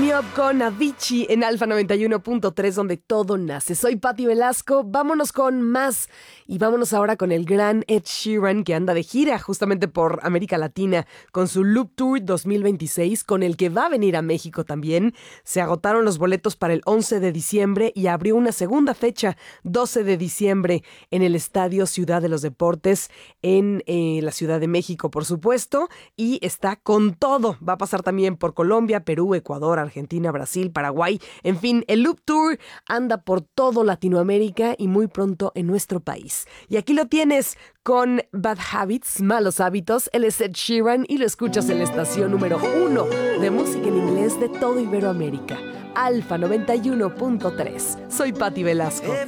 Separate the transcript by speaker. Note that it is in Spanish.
Speaker 1: Me Up con Avicii en Alfa 91.3, donde todo nace. Soy Patti Velasco. Vámonos con más. Y vámonos ahora con el gran Ed Sheeran, que anda de gira justamente por América Latina con su Loop Tour 2026, con el que va a venir a México también. Se agotaron los boletos para el 11 de diciembre y abrió una segunda fecha, 12 de diciembre, en el Estadio Ciudad de los Deportes, en la Ciudad de México, por supuesto. Y está con todo. Va a pasar también por Colombia, Perú, Ecuador, Argentina, Brasil, Paraguay. En fin, el Loop Tour anda por todo Latinoamérica y muy pronto en nuestro país. Y aquí lo tienes con Bad Habits, Malos Hábitos. Él es Ed Sheeran y lo escuchas en la estación número 1 de música en inglés de todo Iberoamérica. Alfa 91.3. Soy Patti Velasco.